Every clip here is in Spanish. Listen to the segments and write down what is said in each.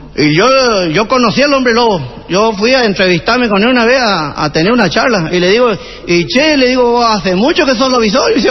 Y yo conocí al hombre lobo. Yo fui a entrevistarme con él una vez a tener una charla. Y le digo, le digo, hace mucho que sos lobizón. Y dice,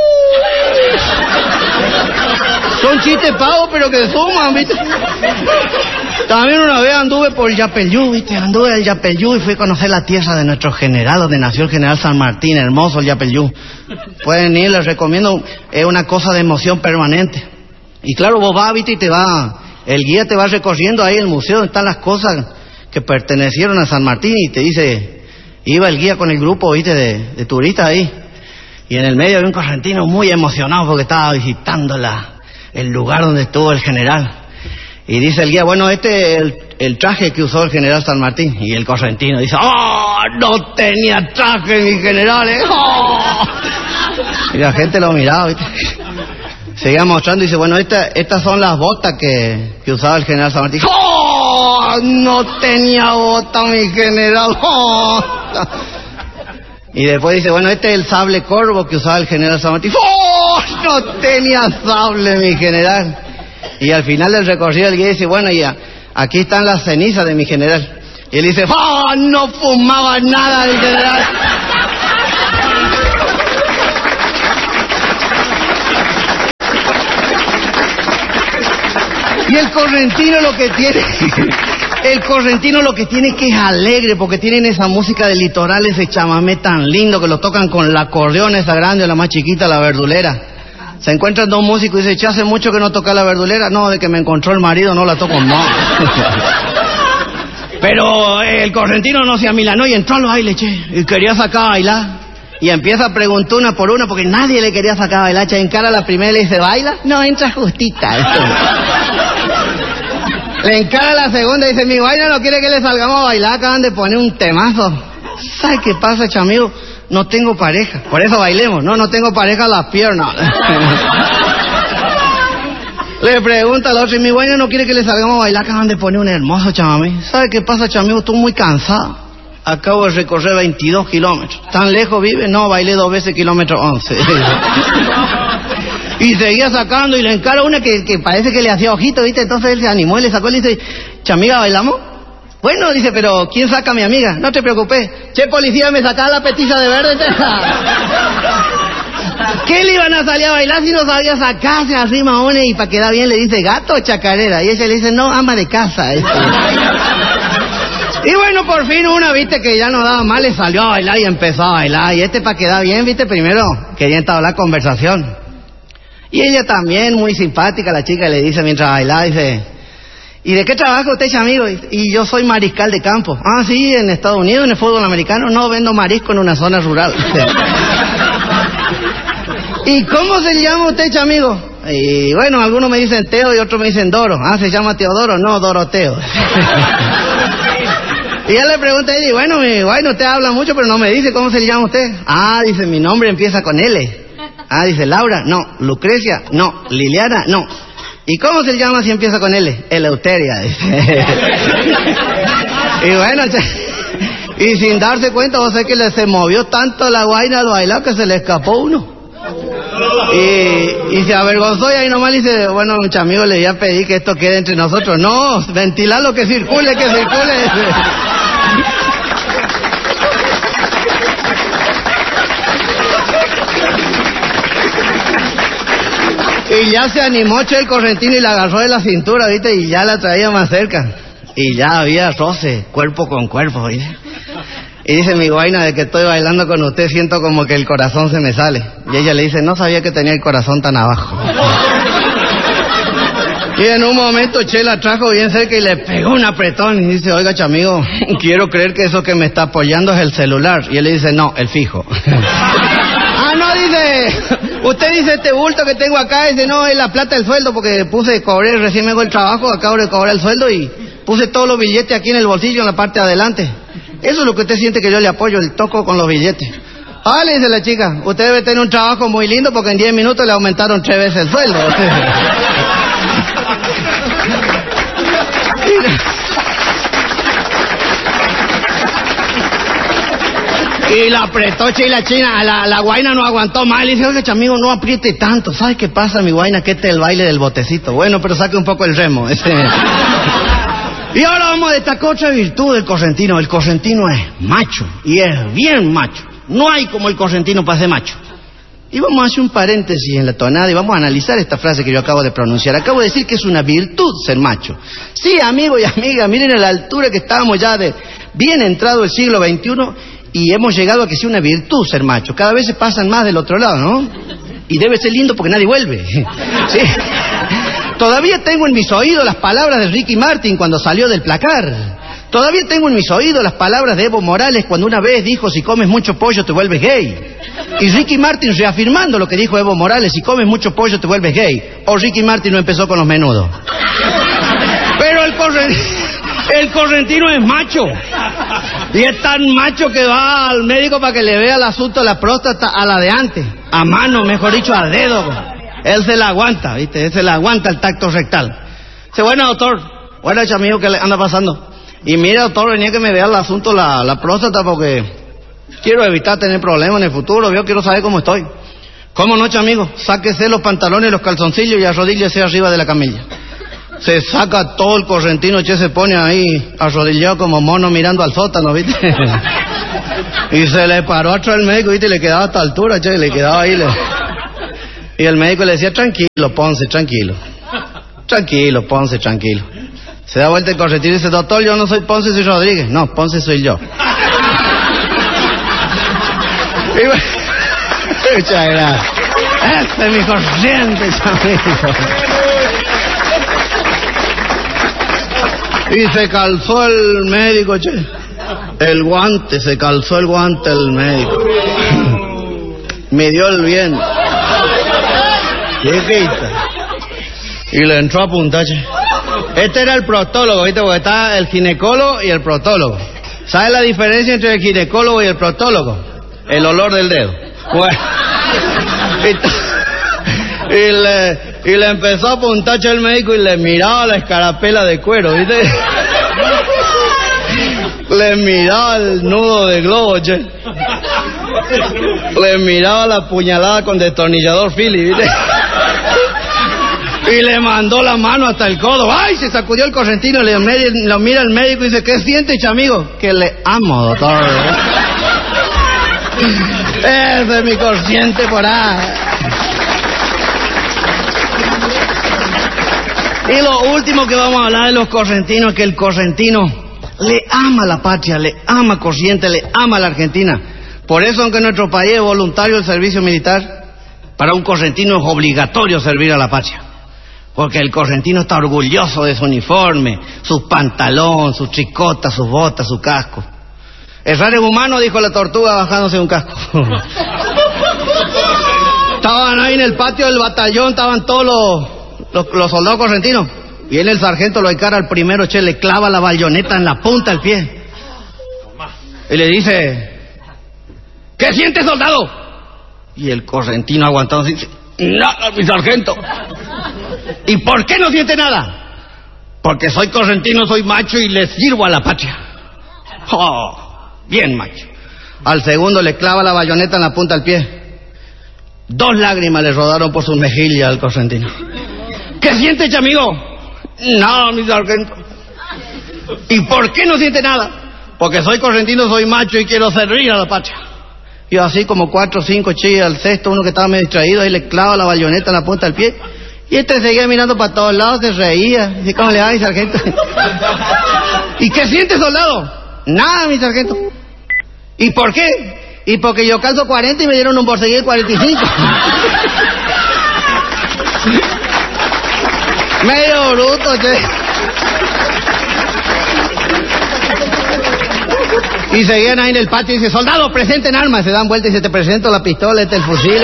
son chistes pagos, pero que suman, ¿viste? También una vez anduve por Yapeyú, ¿viste? Anduve al Yapeyú y fui a conocer la tierra de nuestro general, donde nació el general San Martín, hermoso el Yapeyú. Pueden ir, les recomiendo, es una cosa de emoción permanente. Y claro, vos vas, ¿viste? Y te va, el guía te va recorriendo ahí el museo, donde están las cosas que pertenecieron a San Martín, y te dice, iba el guía con el grupo, ¿viste? De turistas ahí. Y en el medio había un correntino muy emocionado porque estaba visitando el lugar donde estuvo el general. Y dice el guía, bueno, este es el traje que usó el general San Martín. Y el correntino dice, no tenía traje mi general, ¡Oh! Y la gente lo miraba, ¿viste? Seguía mostrando y dice, bueno, estas son las botas que usaba el general San Martín. ¡Oh! No tenía botas mi general, ¡Oh! Y después dice, bueno, este es el sable corvo que usaba el general San Martín. ¡Oh! No tenía sable mi general. Y al final del recorrido el guía dice, bueno, ya, aquí están las cenizas de mi general. Y él dice, no fumaba nada mi general. Y el correntino lo que tiene es que es alegre, porque tienen esa música del litoral, ese chamamé tan lindo que lo tocan con la acordeón esa grande o la más chiquita, la verdulera. Se encuentran dos músicos y dice, hace mucho que no toca la verdulera. No, de que me encontró el marido no la toco más. Pero el correntino no se amilanó y entró al baile, y quería sacar a bailar. Y empieza a preguntar una por una porque nadie le quería sacar a bailar. Encara a la primera y le dice, ¿baila? No, entra justita. Le encara a la segunda y dice, mi vaina no quiere que le salgamos a bailar, acaban de poner un temazo. ¿Sabe qué pasa, chamigo? No tengo pareja, por eso bailemos. No tengo pareja a las piernas. Le pregunta al otro, y mi vaina no quiere que le salgamos a bailar, acaban de poner un hermoso chamamé. ¿Sabe qué pasa, chamigo? Estoy muy cansado. Acabo de recorrer 22 kilómetros. ¿Tan lejos vive? No, bailé 2 veces kilómetro 11. Y seguía sacando y le encara una que parece que le hacía ojito, ¿viste? Entonces él se animó y le sacó y le dice, chamiga, ¿bailamos? Bueno, dice, pero ¿quién saca a mi amiga? No te preocupes. Che, policía, me sacaba la petiza de verde. ¿Qué le iban a salir a bailar si no sabía sacarse así, maones? Y para quedar bien le dice, gato o chacarera. Y ella le dice, no, ama de casa. Y bueno, por fin una, viste, que ya no daba más, le salió a bailar y empezó a bailar. Y para quedar bien, viste, primero quería entablar conversación. Y ella también, muy simpática, la chica le dice mientras bailaba, dice, ¿y de qué trabaja usted, amigo? Y yo soy mariscal de campo. Ah, sí, en Estados Unidos, en el fútbol americano. No, vendo marisco en una zona rural. ¿Y cómo se llama usted, amigo? Y bueno, algunos me dicen Teo y otros me dicen Doro. Ah, ¿se llama Teodoro? No, Doroteo. Y ya le pregunté a ella, y bueno, usted habla mucho, pero no me dice cómo se llama usted. Ah, dice, mi nombre empieza con L. Ah, dice, Laura, no. Lucrecia, no. Liliana, no. ¿Y cómo se llama si empieza con L? Eleuteria, dice. Y bueno, y sin darse cuenta, vos sabés que se movió tanto la guaina al bailar que se le escapó uno. Y se avergonzó y ahí nomás le dice, bueno, muchos amigos, le voy a pedir que esto quede entre nosotros. No, ventilar lo que circule, que circule. Y ya se animó el correntino y la agarró de la cintura, ¿viste? Y ya la traía más cerca. Y ya había roce, cuerpo con cuerpo, ¿viste? Y dice, mi guaina, de que estoy bailando con usted siento como que el corazón se me sale. Y ella le dice, no sabía que tenía el corazón tan abajo. Y en un momento Che la trajo bien cerca y le pegó un apretón. Y dice, oiga, chamigo, quiero creer que eso que me está apoyando es el celular. Y él le dice, no, el fijo. Ah, no, dice, usted dice este bulto que tengo acá, dice, no, es la plata del sueldo, porque cobré, recién me hago el trabajo, acabo de cobrar el sueldo y puse todos los billetes aquí en el bolsillo, en la parte de adelante. Eso es lo que usted siente que yo le apoyo, el toco con los billetes. Ah, le dice la chica, usted debe tener un trabajo muy lindo porque en 10 minutos le aumentaron 3 veces el sueldo. Y la apretó Che y la china, la guaina no aguantó más. Le dice, oye, chamigo, no apriete tanto. ¿Sabes qué pasa, mi guaina? Que este es el baile del botecito. Bueno, pero saque un poco el remo. Y ahora vamos a destacar otra virtud del correntino. El correntino es macho, y es bien macho. No hay como el correntino para ser macho. Y vamos a hacer un paréntesis en la tonada y vamos a analizar esta frase que yo acabo de pronunciar. Acabo de decir que es una virtud ser macho. Sí, amigo y amiga, miren a la altura que estábamos ya de bien entrado el siglo XXI y hemos llegado a que sea una virtud ser macho. Cada vez se pasan más del otro lado, ¿no? Y debe ser lindo porque nadie vuelve. Sí. Todavía tengo en mis oídos las palabras de Ricky Martin cuando salió del placar. Todavía tengo en mis oídos las palabras de Evo Morales cuando una vez dijo: si comes mucho pollo te vuelves gay. Y Ricky Martin reafirmando lo que dijo Evo Morales: si comes mucho pollo te vuelves gay. O Ricky Martin no empezó con los menudos. Pero el correntino es macho. Y es tan macho que va al médico para que le vea el asunto de la próstata a la de antes. A mano, mejor dicho, a dedo. Él se la aguanta, ¿viste? Él se la aguanta el tacto rectal. Dice: bueno, doctor, bueno, amigo, ¿qué le anda pasando? Y mira, doctor, venía que me vea el asunto la próstata porque quiero evitar tener problemas en el futuro. Yo quiero saber cómo estoy. ¿Cómo no, amigo? Sáquese los pantalones, los calzoncillos y arrodíllese arriba de la camilla. Se saca todo el correntino, se pone ahí arrodillado como mono mirando al sótano, ¿viste? Y se le paró atrás el médico, ¿viste? Y le quedaba a esta altura, le quedaba ahí. Y el médico le decía: tranquilo, Ponce, tranquilo. Tranquilo, Ponce, tranquilo. Se da vuelta el correntino y dice: doctor, yo no soy Ponce, soy Rodríguez. No, Ponce soy yo. Y bueno, muchas gracias. Este es mi corriente, amigo. Y se calzó el médico, el guante, se calzó el guante el médico. Midió el viento. Y le entró a puntar, Este era el proctólogo, ¿viste? Porque está el ginecólogo y el proctólogo. ¿Sabes la diferencia entre el ginecólogo y el proctólogo? El olor del dedo. Bueno. Y le empezó a apuntar el médico y le miraba la escarapela de cuero, ¿viste? Le miraba el nudo de globo, Le miraba la puñalada con destornillador Philly, ¿viste? Y le mandó la mano hasta el codo. ¡Ay! Se sacudió el correntino, lo mira el médico y dice: ¿qué sientes, amigo? Que le amo, doctor. Ese es mi consciente por ahí. Y lo último que vamos a hablar de los correntinos es que el correntino le ama la patria, le ama Corrientes, le ama la Argentina. Por eso, aunque en nuestro país es voluntario el servicio militar, para un correntino es obligatorio servir a la patria. Porque el correntino está orgulloso de su uniforme, sus pantalones, sus tricotas, sus botas, su casco. Errar es humano, dijo la tortuga bajándose de un casco. Estaban ahí en el patio del batallón, estaban todos los soldados correntinos. Viene el sargento, lo encara al primero, le clava la bayoneta en la punta del pie. Y le dice: ¿qué siente, soldado? Y el correntino aguantando dice: nada, mi sargento. ¿Y por qué no siente nada? Porque soy correntino, soy macho y le sirvo a la patria. Oh, bien macho. Al segundo le clava la bayoneta en la punta del pie. 2 lágrimas le rodaron por sus mejillas al correntino. ¿Qué siente, amigo? Nada, mi sargento. ¿Y por qué no siente nada? Porque soy correntino, soy macho y quiero servir a la patria. Y así como 4 o 5 chillas al sexto, uno que estaba medio distraído, ahí le clava la bayoneta en la punta del pie. Y este seguía mirando para todos lados, se reía. Dice: ¿cómo le va, mi sargento? ¿Y qué siente, soldado? Nada, mi sargento. ¿Y por qué? Y porque yo calzo 40 y me dieron un borseguí de 45. Medio bruto, Y seguían ahí en el patio y dice: soldado, presenten armas. Se dan vuelta y se: te presento la pistola, el fusil,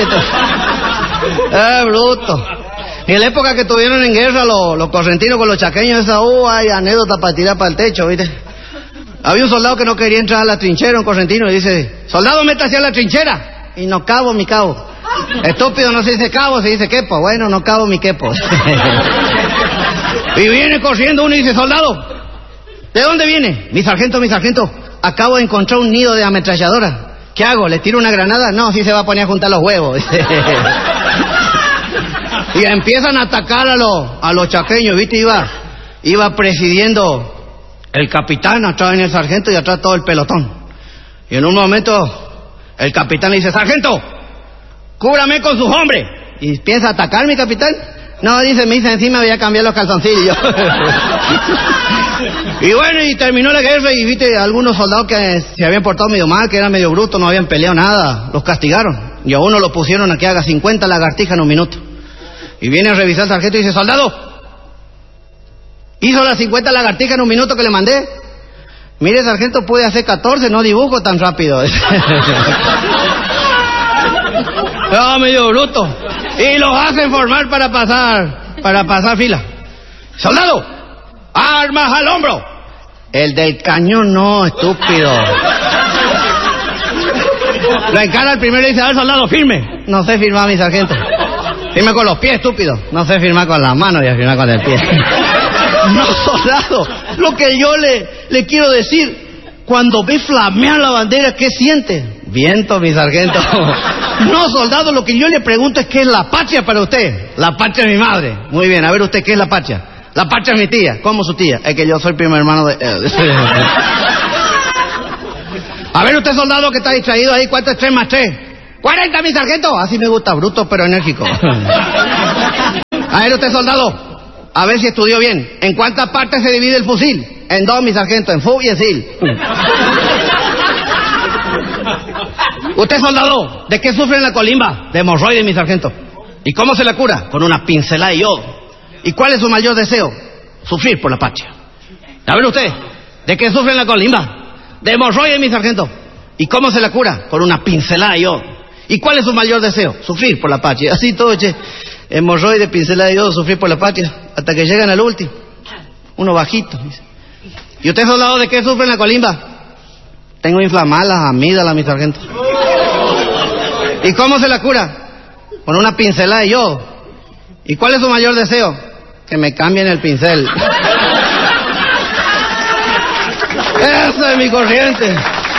bruto. Y en la época que estuvieron en guerra los correntinos con los chaqueños, esa hay anécdota para tirar para el techo, ¿viste? Había un soldado que no quería entrar a la trinchera, un correntino, y dice: soldado, métase a la trinchera. Y: no cabo mi cabo. Estúpido, no se dice cabo, se dice quepo. Bueno, no cabo mi quepo. Y viene corriendo uno y dice: soldado, ¿de dónde viene? Mi sargento, acabo de encontrar un nido de ametralladora. ¿Qué hago? ¿Le tiro una granada? No, sí se va a poner a juntar los huevos. Y empiezan a atacar a los chaqueños, ¿viste? Iba presidiendo el capitán, atrás venía el sargento y atrás todo el pelotón. Y en un momento el capitán le dice: sargento, cúbrame con sus hombres. Y piensa atacar mi capitán. No, dice, me dice encima voy a cambiar los calzoncillos. Y bueno, y terminó la guerra y viste, algunos soldados que se habían portado medio mal, que eran medio brutos, no habían peleado nada, los castigaron. Y a uno lo pusieron a que haga 50 lagartijas en un minuto. Y viene a revisar el sargento y dice: soldado, ¿hizo las 50 lagartijas en un minuto que le mandé? Mire, sargento, puede hacer 14, no dibujo tan rápido. No, medio bruto. Y los hacen formar para pasar fila. Soldado, armas al hombro. El del cañón no, estúpido. Lo encara el primero y dice: a ver, soldado, firme. No sé firmar, mi sargento. Firme con los pies, estúpido. No sé firmar con las manos, y firmar con el pie. No, soldado, lo que yo le quiero decir, cuando ve flamear la bandera, ¿qué siente? Viento, mi sargento. No, soldado, lo que yo le pregunto es ¿qué es la patria para usted? La patria es mi madre. Muy bien, a ver usted, ¿qué es la patria? La patria es mi tía. ¿Cómo su tía? Es que yo soy primo hermano de... A ver usted, soldado, que está distraído ahí, ¿cuánto es 3 más 3? 40, mi sargento. Así me gusta, bruto pero enérgico. A ver usted, soldado, a ver si estudió bien. ¿En cuántas partes se divide el fusil? En 2, mi sargento, en fu y en sil. Usted, soldado, ¿de qué sufre en la colimba? De hemorroides, mi sargento. ¿Y cómo se la cura? Con una pincelada de yodo. ¿Y cuál es su mayor deseo? Sufrir por la patria. A ver usted, ¿de qué sufre en la colimba? De hemorroides, mi sargento. ¿Y cómo se la cura? Con una pincelada de yodo. ¿Y cuál es su mayor deseo? Sufrir por la patria. Así todo, che. Hemorroides, pincelada de yodo, sufrir por la patria. Hasta que llegan al último. Uno bajito. ¿Y usted, soldado, de qué sufre en la colimba? Tengo inflamadas las amígdalas, mi sargento. ¿Y cómo se la cura? Con una pincelada de yodo. ¿Y cuál es su mayor deseo? Que me cambien el pincel. Esa es mi corriente.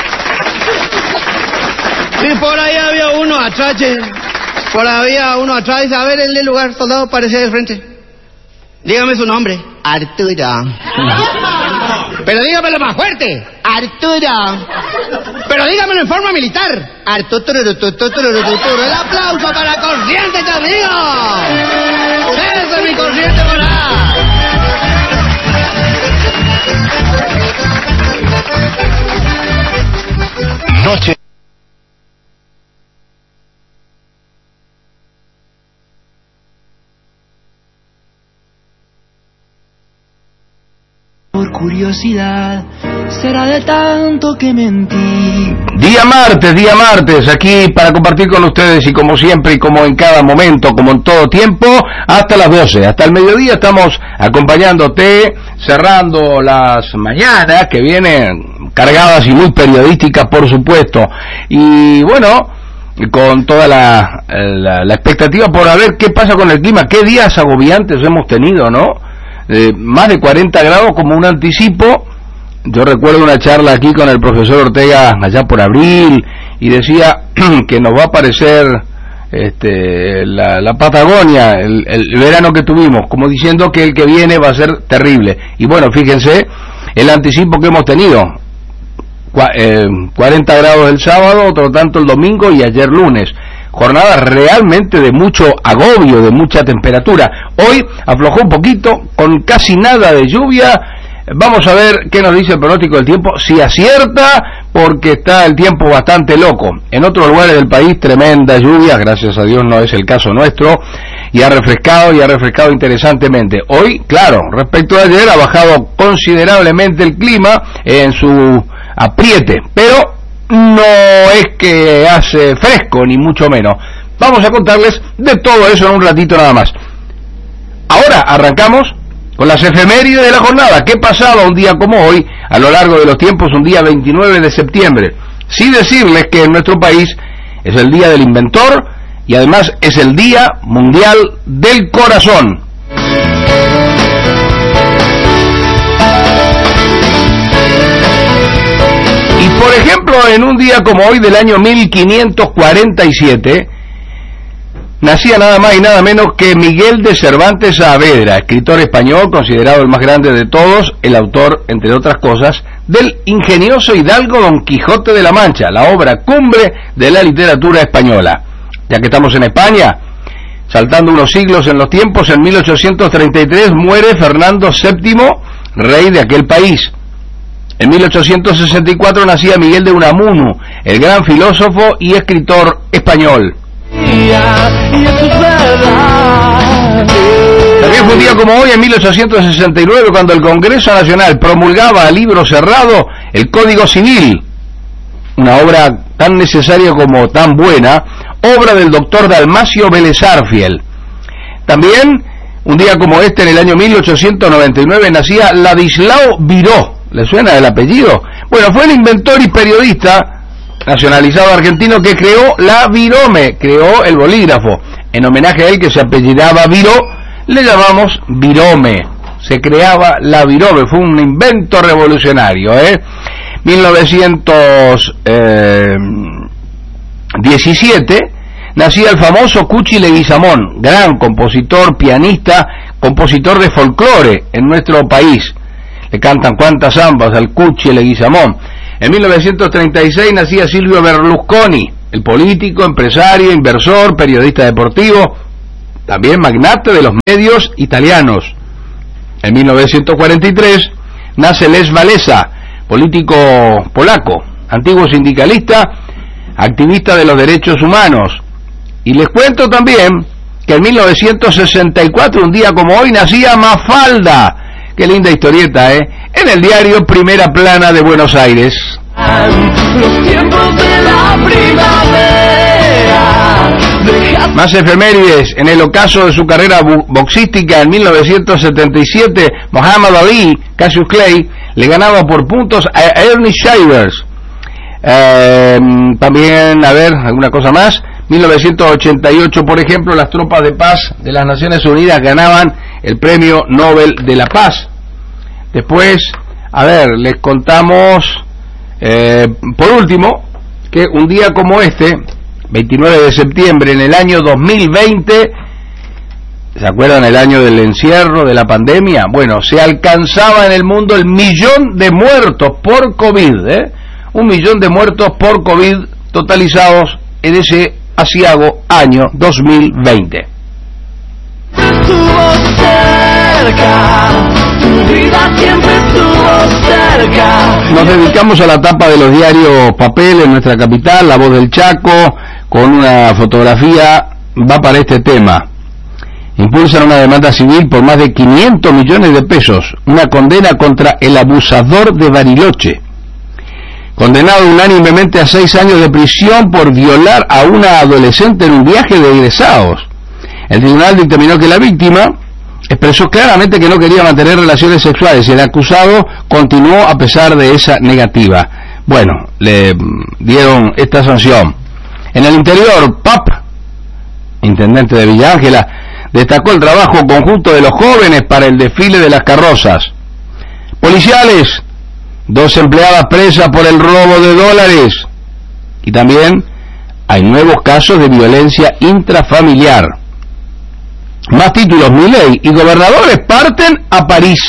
Y por ahí había uno atrás, por ahí había uno atrás, dice: a ver, en el lugar, soldado, parecía de frente. Dígame su nombre. Arturo. Pero dígamelo más fuerte. Arturo. Pero dígamelo en forma militar. Arturo. El aplauso para Corrientes, amigos. Esa es mi corriente moral. Noche. Por curiosidad, será de tanto que mentí. Día martes, aquí para compartir con ustedes y como siempre y como en cada momento, como en todo tiempo, hasta las 12, hasta el mediodía estamos acompañándote, cerrando las mañanas que vienen cargadas y muy periodísticas, por supuesto, y bueno, con toda la expectativa por ver qué pasa con el clima, qué días agobiantes hemos tenido, ¿no? Más de 40 grados como un anticipo. Yo recuerdo una charla aquí con el profesor Ortega allá por abril y decía que nos va a aparecer la Patagonia el verano que tuvimos, como diciendo que el que viene va a ser terrible. Y bueno, fíjense el anticipo que hemos tenido. 40 grados el sábado, otro tanto el domingo y ayer lunes. Jornada realmente de mucho agobio, de mucha temperatura. Hoy aflojó un poquito, con casi nada de lluvia. Vamos a ver qué nos dice el pronóstico del tiempo, si acierta, porque está el tiempo bastante loco. En otros lugares del país, tremenda lluvia, gracias a Dios no es el caso nuestro, y ha refrescado interesantemente. Hoy, claro, respecto a ayer, ha bajado considerablemente el clima en su apriete, pero no es que hace fresco, ni mucho menos. Vamos a contarles de todo eso en un ratito nada más. Ahora arrancamos con las efemérides de la jornada. ¿Qué pasaba un día como hoy, a lo largo de los tiempos, un día 29 de septiembre? Sí decirles que en nuestro país es el Día del Inventor y además es el Día Mundial del Corazón. Y por ejemplo, en un día como hoy del año 1547, nacía nada más y nada menos que Miguel de Cervantes Saavedra, escritor español considerado el más grande de todos, el autor, entre otras cosas, del ingenioso hidalgo Don Quijote de la Mancha, la obra cumbre de la literatura española. Ya que estamos en España, saltando unos siglos en los tiempos, en 1833 muere Fernando VII, rey de aquel país. En 1864 nacía Miguel de Unamuno, el gran filósofo y escritor español. También fue un día como hoy, en 1869, cuando el Congreso Nacional promulgaba a libro cerrado el Código Civil, una obra tan necesaria como tan buena, obra del doctor Dalmacio Vélez Arfiel. También, un día como este, en el año 1899, nacía Ladislao Viró. ¿Le suena el apellido? Bueno, fue el inventor y periodista nacionalizado argentino que creó la virome, creó el bolígrafo. En homenaje a él, que se apellidaba Viró, le llamamos virome. Se creaba la virome, fue un invento revolucionario, 1917 nacía el famoso Cuchi Leguizamón, gran compositor, pianista, compositor de folclore en nuestro país. Le cantan cuantas zambas al Cuchi Leguizamón. En 1936 nacía Silvio Berlusconi, el político, empresario, inversor, periodista deportivo, también magnate de los medios italianos. En 1943 nace Lech Walesa, político polaco, antiguo sindicalista, activista de los derechos humanos. Y les cuento también que en 1964, un día como hoy, nacía Mafalda. Qué linda historieta, en el diario Primera Plana de Buenos Aires. Los tiempos de la primavera. Más efemérides. En el ocaso de su carrera boxística, en 1977, Muhammad Ali, Cassius Clay, le ganaba por puntos a Ernie Shivers. También, a ver, alguna cosa más. 1988, por ejemplo, las tropas de paz de las Naciones Unidas ganaban el Premio Nobel de la Paz. Después, a ver, les contamos, por último, que un día como este, 29 de septiembre, en el año 2020, ¿se acuerdan el año del encierro, de la pandemia? Bueno, se alcanzaba en el mundo el 1.000.000 de muertos por COVID, 1.000.000 de muertos por COVID totalizados en ese aciago año 2020. Estuvo cerca, tu vida siempre estuvo cerca. Nos dedicamos a la tapa de los diarios papel en nuestra capital, La Voz del Chaco, con una fotografía, va para este tema. Impulsan una demanda civil por más de 500 millones de pesos, una condena contra el abusador de Bariloche. Condenado unánimemente a 6 años de prisión por violar a una adolescente en un viaje de egresados. El tribunal dictaminó que la víctima expresó claramente que no quería mantener relaciones sexuales y el acusado continuó a pesar de esa negativa. Bueno, le dieron esta sanción. En el interior, Pap, intendente de Villa Ángela, destacó el trabajo conjunto de los jóvenes para el desfile de las carrozas. Policiales, 2 empleadas presas por el robo de dólares. Y también hay nuevos casos de violencia intrafamiliar. Más títulos, Milei y gobernadores parten a París.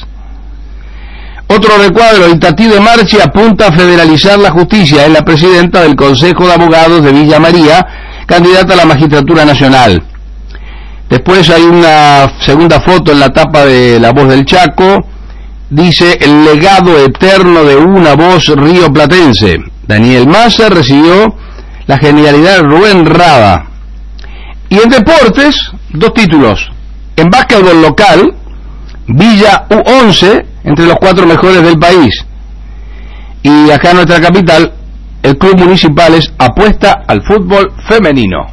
Otro recuadro, Itatí de Marchi apunta a federalizar la justicia. Es la presidenta del Consejo de Abogados de Villa María, candidata a la magistratura nacional. Después hay una segunda foto en la tapa de La Voz del Chaco. Dice, el legado eterno de una voz rioplatense. Daniel Massa recibió la genialidad de Rubén Rada. Y en deportes, 2 títulos. En básquetbol local, Villa U11, entre los 4 mejores del país. Y acá en nuestra capital, el Club Municipales apuesta al fútbol femenino.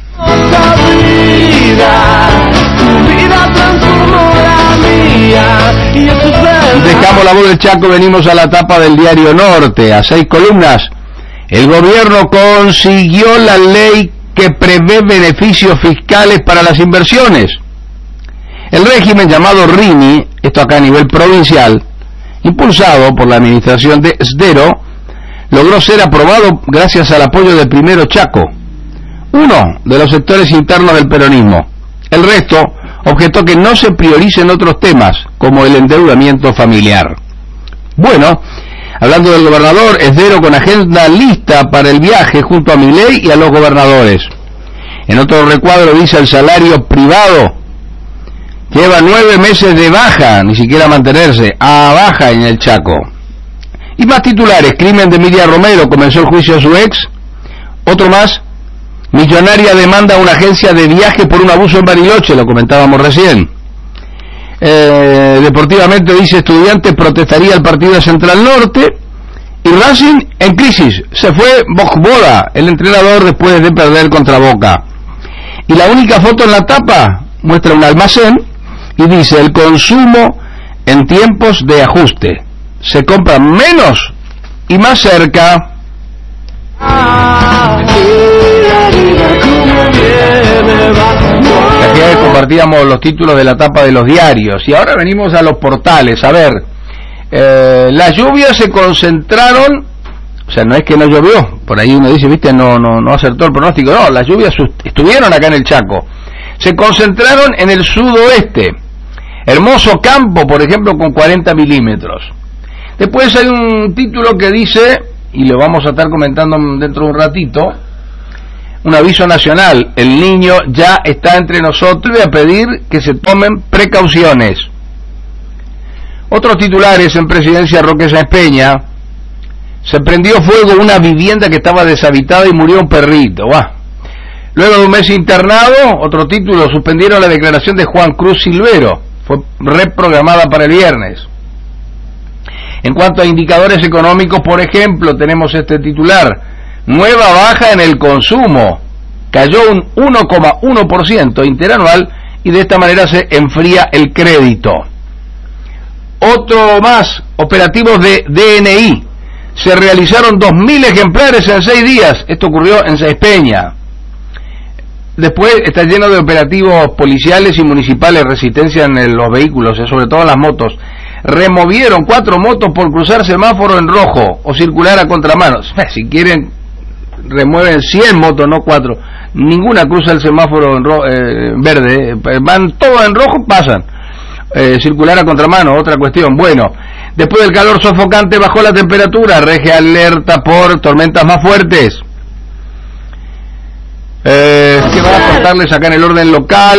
Dejamos La Voz del Chaco, venimos a la tapa del diario Norte, a 6 columnas. El gobierno consiguió la ley que prevé beneficios fiscales para las inversiones. El régimen llamado RINI, esto acá a nivel provincial, impulsado por la administración de Sdero, logró ser aprobado gracias al apoyo de Primero Chaco, uno de los sectores internos del peronismo. El resto objetó que no se prioricen otros temas, como el endeudamiento familiar. Bueno, hablando del gobernador, Esdero con agenda lista para el viaje junto a Milei y a los gobernadores. En otro recuadro dice el salario privado lleva 9 meses de baja, ni siquiera mantenerse, a baja en el Chaco. Y más titulares: crimen de Emilia Romero, comenzó el juicio a su ex. Otro más: millonaria demanda a una agencia de viaje por un abuso en Bariloche, lo comentábamos recién. Deportivamente dice Estudiantes protestaría el partido de Central Norte. Y Racing en crisis, se fue Bojboda, el entrenador, después de perder contra Boca. Y la única foto en la tapa muestra un almacén y dice: el consumo en tiempos de ajuste, se compra menos y más cerca. Aquí compartíamos los títulos de la tapa de los diarios y ahora venimos a los portales. A ver, las lluvias se concentraron, o sea, no es que no llovió, por ahí uno dice, viste, no acertó el pronóstico. No, las lluvias estuvieron acá en el Chaco, se concentraron en el sudoeste. Hermoso Campo, por ejemplo, con 40 milímetros. Después hay un título que dice, y lo vamos a estar comentando dentro de un ratito, un aviso nacional: el niño ya está entre nosotros, y a pedir que se tomen precauciones. Otros titulares en Presidencia: Roque Sáenz Peña, se prendió fuego una vivienda que estaba deshabitada y murió un perrito. Luego de un mes internado. Otro título: suspendieron la declaración de Juan Cruz Silvero, fue reprogramada para el viernes. En cuanto a indicadores económicos, por ejemplo, tenemos este titular: nueva baja en el consumo, cayó un 1,1% interanual y de esta manera se enfría el crédito. Otro más: operativos de DNI, se realizaron 2.000 ejemplares en 6 días, esto ocurrió en Sáenz Peña. Después está lleno de operativos policiales y municipales, resistencia en los vehículos, sobre todo en las motos. Removieron 4 motos por cruzar semáforo en rojo o circular a contramano. Si quieren, remueven 100 motos, no 4. Ninguna cruza el semáforo en verde, van todos en rojo, pasan. Circular a contramano, otra cuestión. Bueno, después del calor sofocante bajó la temperatura, rege alerta por tormentas más fuertes. ¿Qué va a contarles acá en el orden local?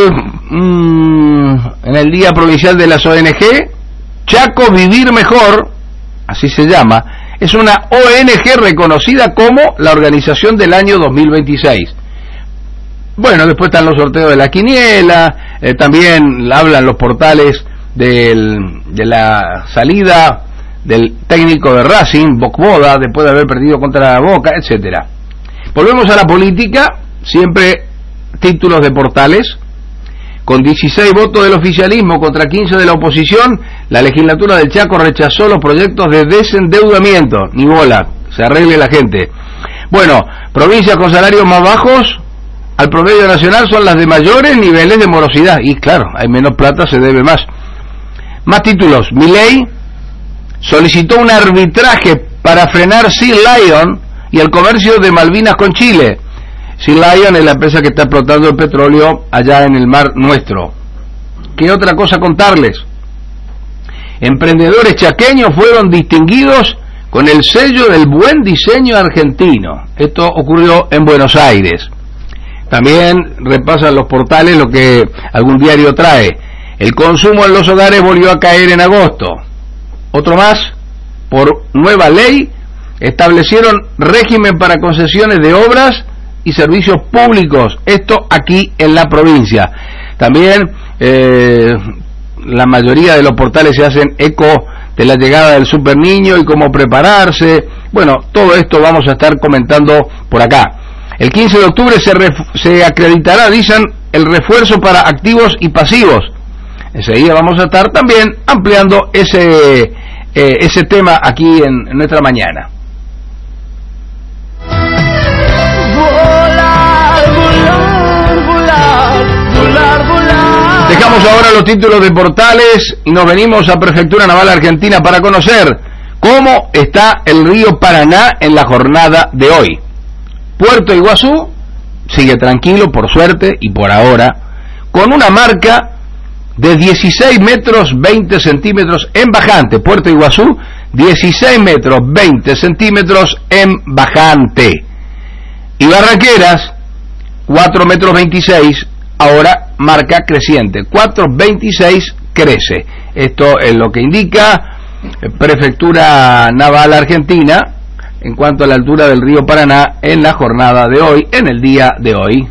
En el Día Provincial de las ONG, Chaco Vivir Mejor, así se llama, es una ONG reconocida como la organización del año 2026. Bueno, después están los sorteos de la quiniela, también hablan los portales de la salida del técnico de Racing, Bojboda, después de haber perdido contra la Boca, etcétera. Volvemos a la política, siempre títulos de portales. Con 16 votos del oficialismo contra 15 de la oposición, la legislatura del Chaco rechazó los proyectos de desendeudamiento. Ni bola, se arregle la gente. Bueno, provincias con salarios más bajos al promedio nacional son las de mayores niveles de morosidad. Y claro, hay menos plata, se debe más. Más títulos. Milei solicitó un arbitraje para frenar Sea Lion y el comercio de Malvinas con Chile. Sea Lion es la empresa que está explotando el petróleo allá en el mar nuestro. ¿Qué otra cosa contarles? Emprendedores chaqueños fueron distinguidos con el sello del buen diseño argentino. Esto ocurrió en Buenos Aires. También repasan los portales lo que algún diario trae. El consumo en los hogares volvió a caer en agosto. Otro más: por nueva ley establecieron régimen para concesiones de obras y servicios públicos, esto aquí en la provincia. También la mayoría de los portales se hacen eco de la llegada del Super Niño y cómo prepararse. Bueno, todo esto vamos a estar comentando por acá. El 15 de octubre se acreditará, dicen, el refuerzo para activos y pasivos. Enseguida vamos a estar también ampliando ese tema aquí en nuestra mañana. Dejamos ahora los títulos de portales y nos venimos a Prefectura Naval Argentina para conocer cómo está el río Paraná en la jornada de hoy. Puerto Iguazú sigue tranquilo, por suerte y por ahora, con una marca de 16 metros 20 centímetros en bajante. Puerto Iguazú, 16 metros 20 centímetros en bajante. Y Barranqueras, 4 metros 26, ahora marca creciente. 4,26 crece. Esto es lo que indica Prefectura Naval Argentina en cuanto a la altura del río Paraná en la jornada de hoy, en el día de hoy.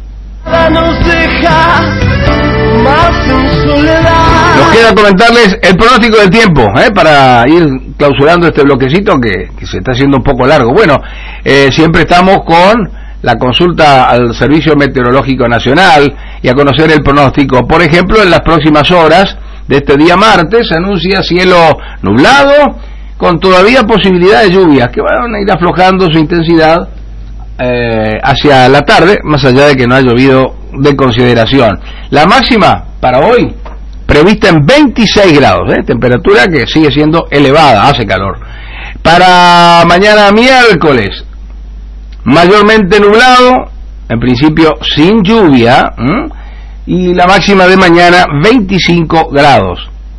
Nos queda comentarles el pronóstico del tiempo, para ir clausurando este bloquecito que se está haciendo un poco largo. Bueno, siempre estamos con la consulta al Servicio Meteorológico Nacional y a conocer el pronóstico. Por ejemplo, en las próximas horas de este día martes se anuncia cielo nublado con todavía posibilidad de lluvias que van a ir aflojando su intensidad hacia la tarde, más allá de que no ha llovido de consideración. La máxima para hoy prevista en 26 grados, temperatura que sigue siendo elevada, hace calor. Para mañana miércoles, mayormente nublado, en principio sin lluvia, y la máxima de mañana 25 grados.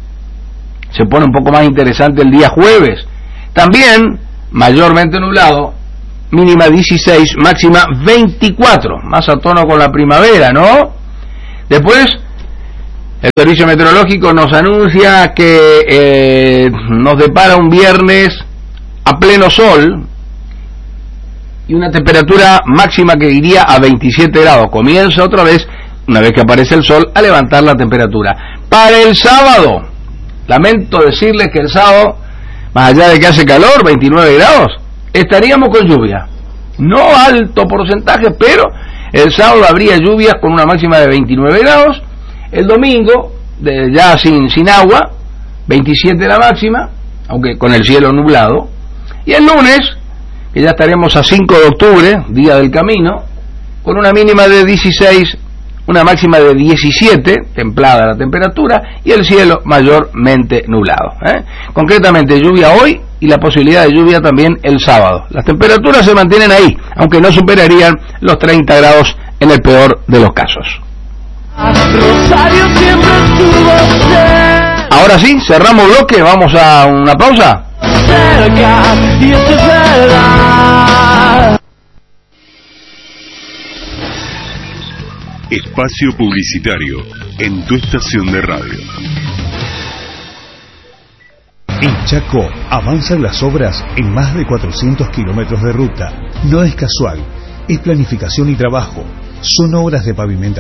Se pone un poco más interesante el día jueves, también mayormente nublado, mínima 16, máxima 24, más a tono con la primavera, ¿no? Después, el Servicio Meteorológico nos anuncia que nos depara un viernes a pleno sol y una temperatura máxima que iría a 27 grados. Comienza otra vez, una vez que aparece el sol, a levantar la temperatura. Para el sábado, lamento decirles que el sábado, más allá de que hace calor, 29 grados, estaríamos con lluvia. No alto porcentaje, pero el sábado habría lluvias con una máxima de 29 grados. El domingo, ya sin agua, 27 la máxima, aunque con el cielo nublado. Y el lunes, que ya estaremos a 5 de octubre, día del camino, con una mínima de 16, una máxima de 17, templada la temperatura, y el cielo mayormente nublado. Concretamente, lluvia hoy y la posibilidad de lluvia también el sábado. Las temperaturas se mantienen ahí, aunque no superarían los 30 grados en el peor de los casos. Ahora sí, cerramos bloque, vamos a una pausa. Espacio publicitario en tu estación de radio. En Chaco avanzan las obras en más de 400 kilómetros de ruta. No es casual, es planificación y trabajo. Son obras de pavimentación